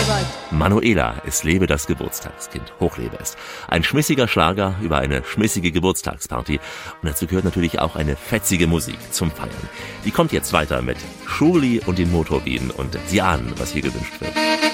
Manuela, es lebe das Geburtstagskind. Hochlebe es. Ein schmissiger Schlager über eine schmissige Geburtstagsparty. Und dazu gehört natürlich auch eine fetzige Musik zum Feiern. Die kommt jetzt weiter mit Schuli und den Motorbienen. Und Sie ahnen, was hier gewünscht wird.